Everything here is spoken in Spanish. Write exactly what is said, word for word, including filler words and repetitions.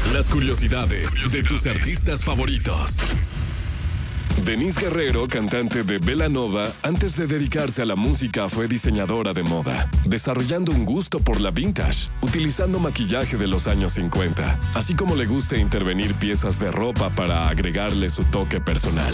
Las curiosidades de tus artistas favoritos. Denise Guerrero, cantante de Belanova, antes de dedicarse a la música fue diseñadora de moda, desarrollando un gusto por la vintage, utilizando maquillaje de los años cincuenta, así como le gusta intervenir piezas de ropa para agregarle su toque personal.